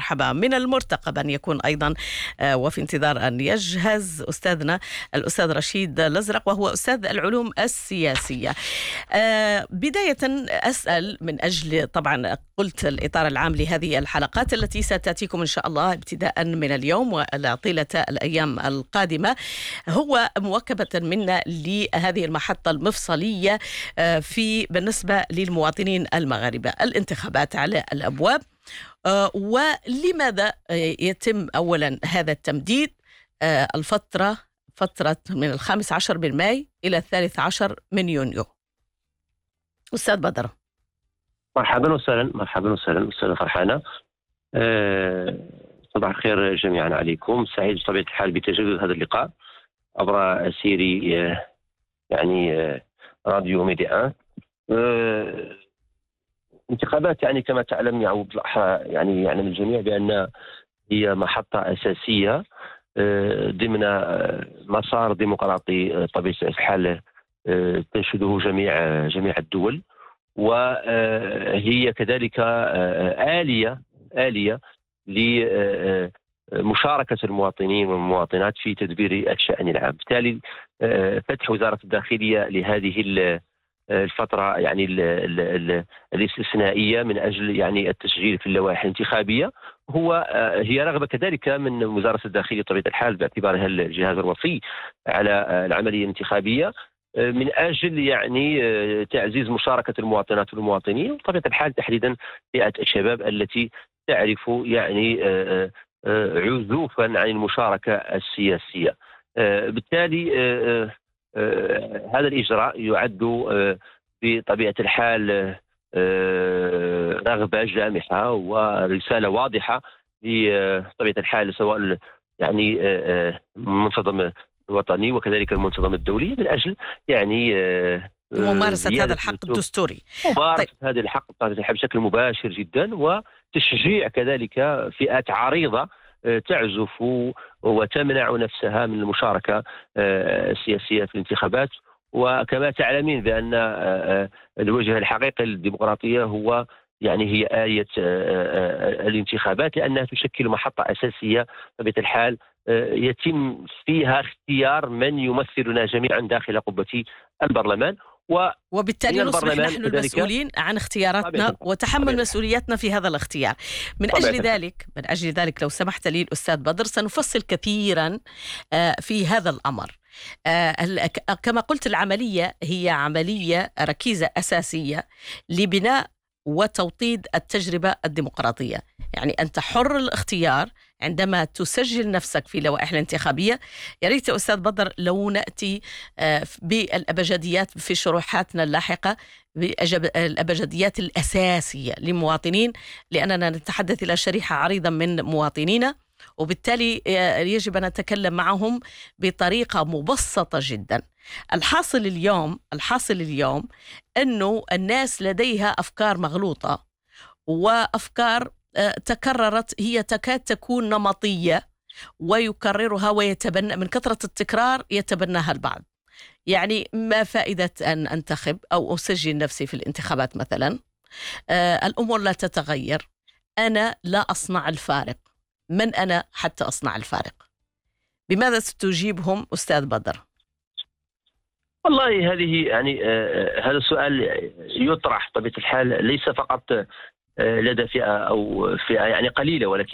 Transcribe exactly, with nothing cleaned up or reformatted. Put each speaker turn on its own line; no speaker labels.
مرحبا. من المرتقب أن يكون أيضا وفي انتظار أن يجهز أستاذنا الأستاذ رشيد الأزرق وهو أستاذ العلوم السياسية. بداية أسأل من أجل طبعا قلت الإطار العام لهذه الحلقات التي ستأتيكم إن شاء الله ابتداء من اليوم وطيلة الأيام القادمة، هو مواكبة منا لهذه المحطة المفصلية في بالنسبة للمواطنين المغاربة. الانتخابات على الأبواب، ولماذا يتم أولا هذا التمديد الفترة فترة من الخامس عشر من ماي إلى الثالث عشر من يونيو؟ أستاذ بدر.
مرحبا وسهلا. مرحبا وسهلا أستاذة فرحانة. أه صباح الخير جميعا عليكم. سعيد بطبيعة الحال بتجدد هذا اللقاء عبر سيري أه يعني أه راديو ميديا. أه انتخابات يعني كما تعلم يعني يعلم الجميع بأن هي محطة أساسية أه ضمن مسار ديمقراطي طبيعة الحال أه تنشده جميع جميع الدول، وهي كذلك آلية آلية لمشاركة المواطنين والمواطنات في تدبير الشأن العام. بالتالي فتح وزارة الداخلية لهذه الفترة يعني الاستثنائية من أجل يعني التسجيل في اللوائح الانتخابية هو هي رغبة كذلك من وزارة الداخلية بطبيعة الحال باعتبارها الجهاز الوصي على العملية الانتخابية من أجل يعني تعزيز مشاركة المواطنات والمواطنين وبطبيعة الحال تحديدا فئة الشباب التي تعرف يعني عزوفا عن المشاركة السياسية. بالتالي هذا الإجراء يعد بطبيعة الحال رغبة جامحة ورسالة واضحة بطبيعة الحال سواء يعني منتظم الوطني وكذلك المنظمة الدولية من أجل يعني
ممارسة هذا الحق الدستوري.
ممارسة طيب. هذا الحق بشكل مباشر جدا، وتشجيع كذلك فئات عريضة تعزف وتمنع نفسها من المشاركة السياسية في الانتخابات. وكما تعلمين بأن الوجه الحقيقي للديمقراطية هو يعني هي آية الانتخابات، لأنها تشكل محطة أساسية بطبيعة الحال يتم فيها اختيار من يمثلنا جميعا داخل قبة البرلمان، و
وبالتالي نصبح نحن المسؤولين عن اختياراتنا وتحمل مسؤولياتنا في هذا الاختيار. من أجل ذلك من أجل ذلك لو سمحت لي الأستاذ بدر سنفصل كثيرا في هذا الأمر. كما قلت العملية هي عملية ركيزة أساسية لبناء وتوطيد التجربة الديمقراطية. يعني أنت حر الاختيار عندما تسجل نفسك في لوائح الانتخابية. يا ريت أستاذ بدر لو نأتي بالأبجديات في شروحاتنا اللاحقة بالأبجديات الأساسية للمواطنين، لأننا نتحدث إلى شريحة عريضة من مواطنينا، وبالتالي يجب أن نتكلم معهم بطريقة مبسطة جدا. الحاصل اليوم الحاصل اليوم أنه الناس لديها أفكار مغلوطة وأفكار تكررت، هي تكاد تكون نمطية ويكررها ويتبنى من كثرة التكرار يتبناها البعض. يعني ما فائدة أن أنتخب أو أسجل نفسي في الانتخابات مثلا؟ آه الأمور لا تتغير، أنا لا أصنع الفارق. من أنا حتى أصنع الفارق؟ بماذا ستجيبهم أستاذ بدر؟
والله هذه يعني آه هذا السؤال يطرح بطبيعة الحال ليس فقط آه لدى فئة أو فئة يعني قليلة، ولكن